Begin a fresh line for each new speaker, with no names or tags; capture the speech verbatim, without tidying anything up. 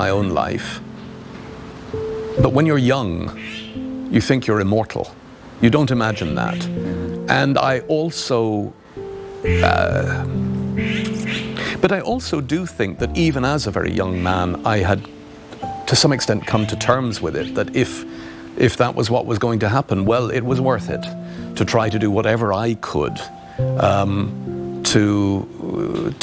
my own life. But when you're young, you think you're immortal. You don't imagine that. And I also, uh, but I also do think that even as a very young man, I had to some extent come to terms with it, that if, if that was what was going to happen, well, it was worth it to try to do whatever I could um, to,